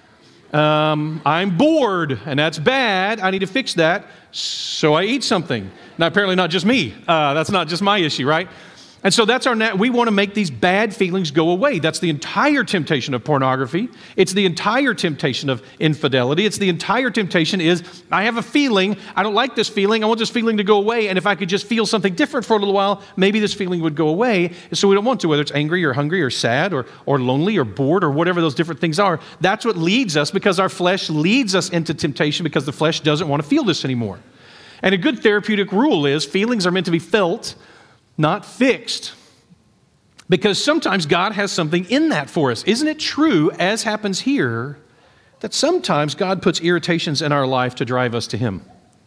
S12: I'm bored, and that's bad. I need to fix that, so I eat something. Now, apparently not just me. That's not just my issue, right? And so that's we want to make these bad feelings go away. That's the entire temptation of pornography. It's the entire temptation of infidelity. It's the entire temptation is, I have a feeling, I don't like this feeling, I want this feeling to go away, and if I could just feel something different for a little while, maybe this feeling would go away. And so we don't want to, whether it's angry or hungry or sad or lonely or bored or whatever those different things are. That's what leads us, because our flesh leads us into temptation, because the flesh doesn't want to feel this anymore. And a good therapeutic rule is feelings are meant to be felt, not fixed. Because sometimes God has something in that for us. Isn't it true, as happens here, that sometimes God puts irritations in our life to drive us to Him?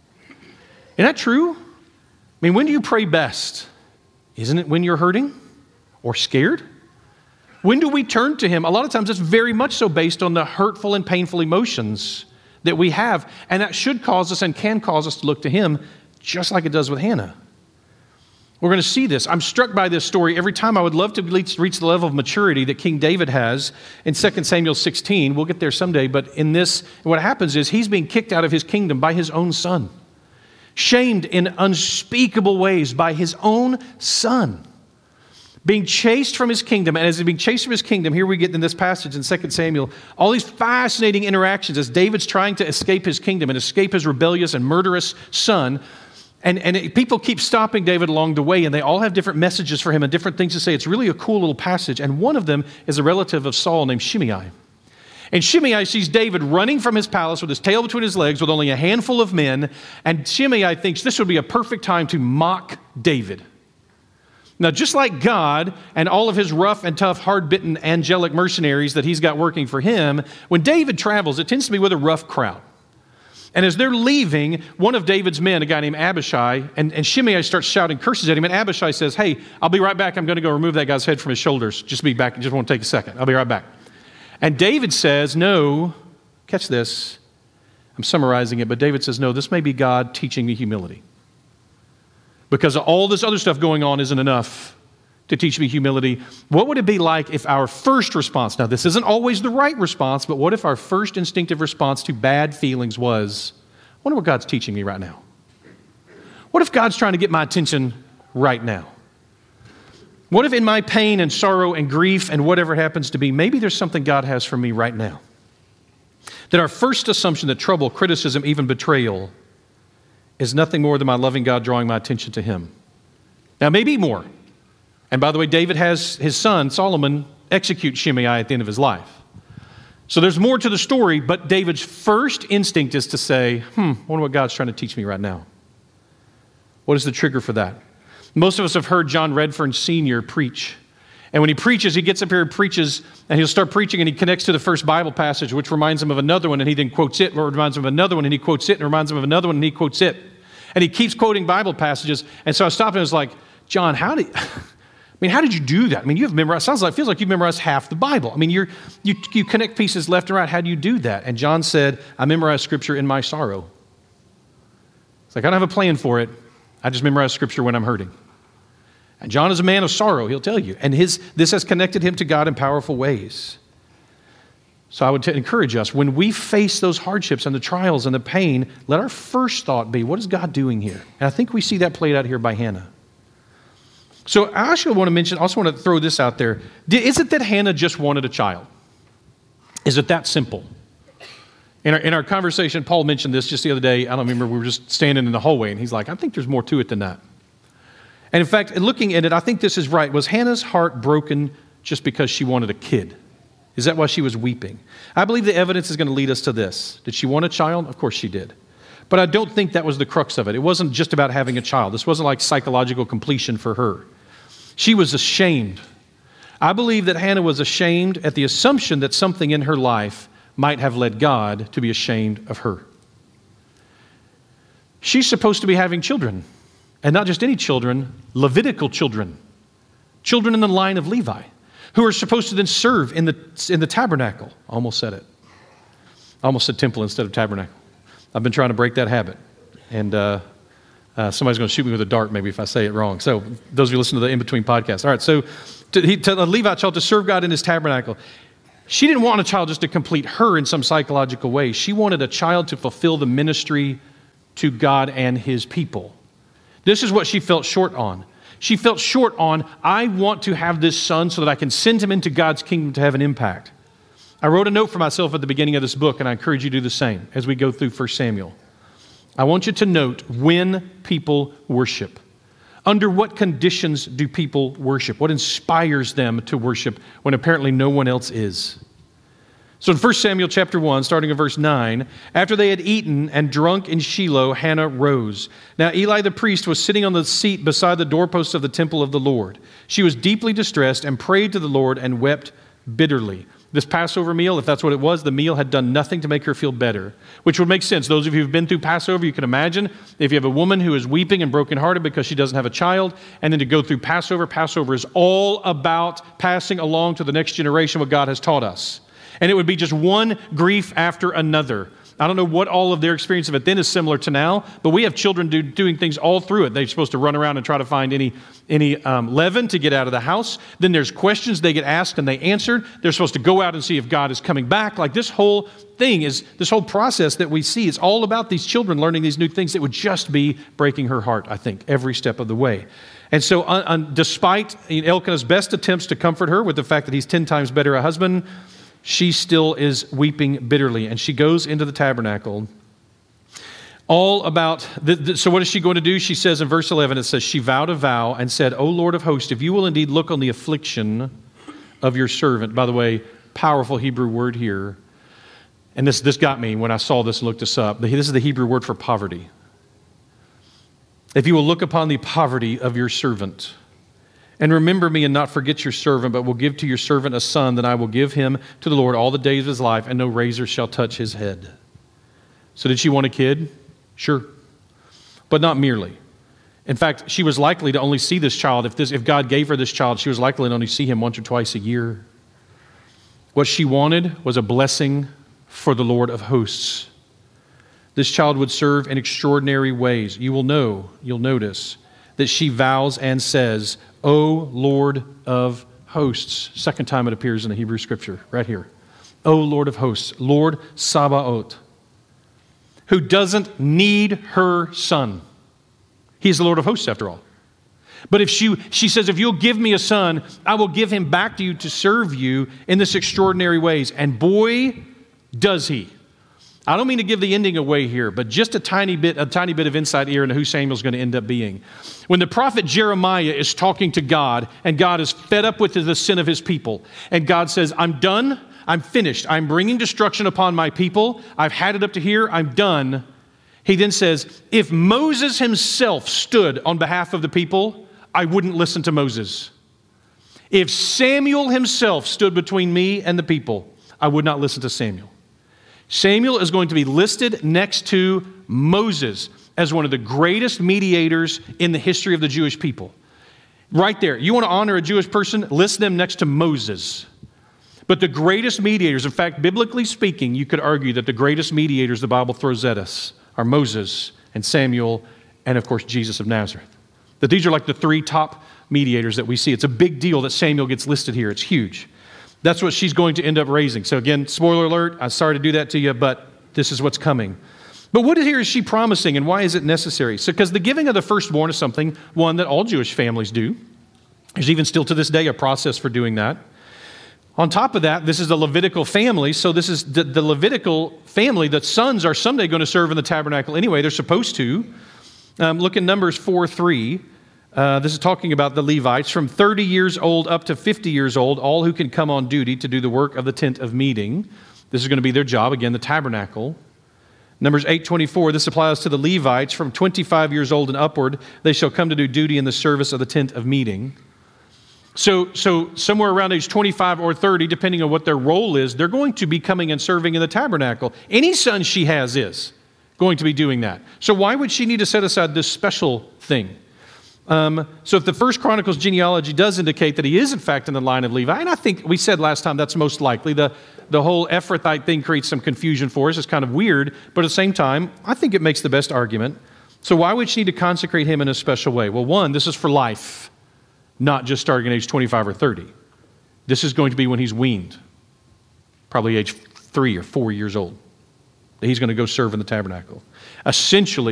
S12: Isn't that true? I mean, when do you pray best? Isn't it when you're hurting or scared? When do we turn to Him? A lot of times it's very much so based on the hurtful and painful emotions that we have. And that should cause us and can cause us to look to Him, just like it does with Hannah. We're going to see this. I'm struck by this story every time. I would love to reach the level of maturity that King David has in 2 Samuel 16. We'll get there someday. But in this, what happens is he's being kicked out of his kingdom by his own son. Shamed in unspeakable ways by his own son. Being chased from his kingdom. And as he's being chased from his kingdom, here we get in this passage in 2 Samuel, all these fascinating interactions as David's trying to escape his kingdom and escape his rebellious and murderous son. And people keep stopping David along the way, and they all have different messages for him and different things to say. It's really a cool little passage. And one of them is a relative of Saul named Shimei. And Shimei sees David running from his palace with his tail between his legs with only a handful of men. And Shimei thinks this would be a perfect time to mock David. Now, just like God and all of his rough and tough, hard-bitten angelic mercenaries that he's got working for him, when David travels, it tends to be with a rough crowd. And as they're leaving, one of David's men, a guy named Abishai, and Shimei starts shouting curses at him, and Abishai says, hey, I'll be right back. I'm going to go remove that guy's head from his shoulders. Just be back. Just want to take a second. I'll be right back. And David says, no, catch this. I'm summarizing it, but David says, no, this may be God teaching me humility. Because all this other stuff going on isn't enough to teach me humility. What would it be like if our first response, now this isn't always the right response, but what if our first instinctive response to bad feelings was, I wonder what God's teaching me right now? What if God's trying to get my attention right now? What if in my pain and sorrow and grief and whatever it happens to be, maybe there's something God has for me right now? That our first assumption that trouble, criticism, even betrayal is nothing more than my loving God drawing my attention to Him. Now, maybe more. And by the way, David has his son, Solomon, execute Shimei at the end of his life. So there's more to the story, but David's first instinct is to say, I wonder what God's trying to teach me right now. What is the trigger for that? Most of us have heard John Redfern Sr. preach. And when he preaches, he gets up here and preaches, and he'll start preaching, and he connects to the first Bible passage, which reminds him of another one, and he then quotes it, or reminds him of another one, and he quotes it, and reminds him of another one, and he quotes it. And he keeps quoting Bible passages. And so I stopped and I was like, John, how did you do that? I mean, feels like you've memorized half the Bible. I mean, you connect pieces left and right. How do you do that? And John said, I memorize Scripture in my sorrow. It's like, I don't have a plan for it. I just memorize Scripture when I'm hurting. And John is a man of sorrow, he'll tell you. And this has connected him to God in powerful ways. So I would encourage us, when we face those hardships and the trials and the pain, let our first thought be, what is God doing here? And I think we see that played out here by Hannah. So I also want to throw this out there. Is it that Hannah just wanted a child? Is it that simple? In our conversation, Paul mentioned this just the other day. I don't remember, we were just standing in the hallway, and he's like, I think there's more to it than that. And in fact, looking at it, I think this is right. Was Hannah's heart broken just because she wanted a kid? Is that why she was weeping? I believe the evidence is going to lead us to this. Did she want a child? Of course she did. But I don't think that was the crux of it. It wasn't just about having a child. This wasn't like psychological completion for her. She was ashamed. I believe that Hannah was ashamed at the assumption that something in her life might have led God to be ashamed of her. She's supposed to be having children, and not just any children, Levitical children, children in the line of Levi, who are supposed to then serve in the tabernacle. I almost said it. I almost said temple instead of tabernacle. I've been trying to break that habit, and somebody's going to shoot me with a dart maybe if I say it wrong. So those of you listen to the In-Between podcast. All right, so to a Levite child to serve God in his tabernacle. She didn't want a child just to complete her in some psychological way. She wanted a child to fulfill the ministry to God and his people. This is what she felt short on. She felt short on, I want to have this son so that I can send him into God's kingdom to have an impact. I wrote a note for myself at the beginning of this book, and I encourage you to do the same as we go through 1 Samuel. I want you to note when people worship. Under what conditions do people worship? What inspires them to worship when apparently no one else is? So in 1 Samuel chapter 1, starting in verse 9, after they had eaten and drunk in Shiloh, Hannah rose. Now Eli the priest was sitting on the seat beside the doorpost of the temple of the Lord. She was deeply distressed and prayed to the Lord and wept bitterly. This Passover meal, if that's what it was, the meal had done nothing to make her feel better, which would make sense. Those of you who've been through Passover, you can imagine if you have a woman who is weeping and brokenhearted because she doesn't have a child, and then to go through Passover. Passover is all about passing along to the next generation what God has taught us. And it would be just one grief after another. I don't know what all of their experience of it then is similar to now, but we have children doing things all through it. They're supposed to run around and try to find any leaven to get out of the house. Then there's questions they get asked and they answered. They're supposed to go out and see if God is coming back. Like this whole thing is, this whole process that we see, it's all about these children learning these new things that would just be breaking her heart, I think, every step of the way. And so despite Elkanah's best attempts to comfort her with the fact that he's 10 times better a husband, she still is weeping bitterly, and she goes into the tabernacle. All about, so what is she going to do? She says in verse 11, it says, she vowed a vow and said, O Lord of hosts, if you will indeed look on the affliction of your servant. By the way, powerful Hebrew word here. And this got me when I saw this and looked this up. This is the Hebrew word for poverty. If you will look upon the poverty of your servant, and remember me and not forget your servant, but will give to your servant a son, then I will give him to the Lord all the days of his life, and no razor shall touch his head. So did she want a kid? Sure. But not merely. In fact, she was likely to only see this child. If God gave her this child, she was likely to only see him once or twice a year. What she wanted was a blessing for the Lord of hosts. This child would serve in extraordinary ways. You'll notice that she vows and says, O Lord of hosts. Second time it appears in the Hebrew scripture, right here. O Lord of hosts, Lord Sabaoth, who doesn't need her son. He's the Lord of hosts after all. But if she says, if you'll give me a son, I will give him back to you to serve you in this extraordinary ways. And boy, does he. I don't mean to give the ending away here, but just a tiny bit of insight here into who Samuel's going to end up being. When the prophet Jeremiah is talking to God, and God is fed up with the sin of his people, and God says, I'm done, I'm finished, I'm bringing destruction upon my people, I've had it up to here, I'm done. He then says, if Moses himself stood on behalf of the people, I wouldn't listen to Moses. If Samuel himself stood between me and the people, I would not listen to Samuel. Samuel is going to be listed next to Moses as one of the greatest mediators in the history of the Jewish people. Right there. You want to honor a Jewish person? List them next to Moses. But the greatest mediators, in fact, biblically speaking, you could argue that the greatest mediators the Bible throws at us are Moses and Samuel and, of course, Jesus of Nazareth. That these are like the three top mediators that we see. It's a big deal that Samuel gets listed here. It's huge. That's what she's going to end up raising. So again, spoiler alert, I'm sorry to do that to you, but this is what's coming. But what here is she promising, and why is it necessary? So because the giving of the firstborn is something, one, that all Jewish families do. There's even still to this day a process for doing that. On top of that, this is the Levitical family, so this is the Levitical family. The sons are someday going to serve in the tabernacle anyway. They're supposed to. Look in Numbers 4:3. This is talking about the Levites from 30 years old up to 50 years old, all who can come on duty to do the work of the tent of meeting. This is going to be their job, again, the tabernacle. Numbers 8:24, this applies to the Levites from 25 years old and upward. They shall come to do duty in the service of the tent of meeting. So somewhere around age 25 or 30, depending on what their role is, they're going to be coming and serving in the tabernacle. Any son she has is going to be doing that. So why would she need to set aside this special thing? So if the First Chronicles genealogy does indicate that he is in fact in the line of Levi, and I think we said last time that's most likely, the whole Ephrathite thing creates some confusion for us. It's kind of weird, but at the same time, I think it makes the best argument. So why would she need to consecrate him in a special way? Well, one, this is for life, not just starting at age 25 or 30. This is going to be when he's weaned, probably age 3 or 4 years old. He's going to go serve in the tabernacle. Essentially,